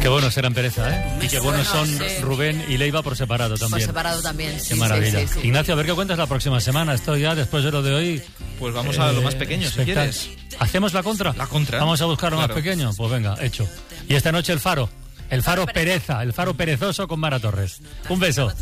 Qué buenos eran Pereza, ¿eh? Y qué buenos son Rubén y Leiva por separado también. Por separado también, sí. Qué maravilla. Sí. Ignacio, a ver qué cuentas la próxima semana. Esto ya, después de lo de hoy... Pues vamos a lo más pequeño, si quieres. ¿Hacemos la contra? La contra. Vamos a buscar lo claro. más pequeño. Pues venga, hecho. Y esta noche el Faro. El Faro Pereza, el Faro perezoso con Mara Torres. Un beso.